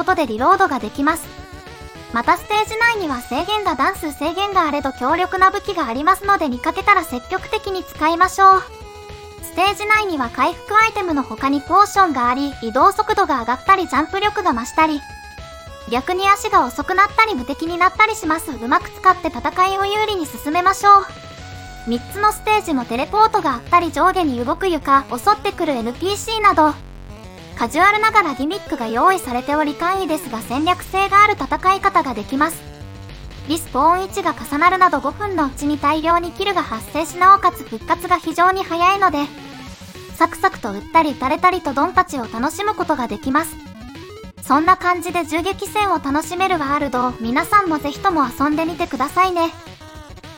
ことでリロードができます。またステージ内には制限が段数制限があれど強力な武器がありますので見かけたら積極的に使いましょう。ステージ内には回復アイテムの他にポーションがあり、移動速度が上がったりジャンプ力が増したり、逆に足が遅くなったり無敵になったりします。うまく使って戦いを有利に進めましょう。3つのステージもテレポートがあったり上下に動く床、襲ってくる NPC など、カジュアルながらギミックが用意されており簡易ですが戦略性がある戦い方ができます。リスポーン位置が重なるなど5分のうちに大量にキルが発生しなおかつ復活が非常に早いので、サクサクと撃ったり撃たれたりとドンパチを楽しむことができます。そんな感じで銃撃戦を楽しめるワールドを皆さんもぜひとも遊んでみてくださいね。